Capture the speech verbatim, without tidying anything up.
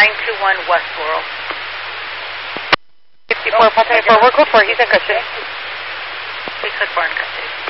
nine two one West Laurel. fifty-four, five twenty-four, we're code four, he's in custody. We could four in custody.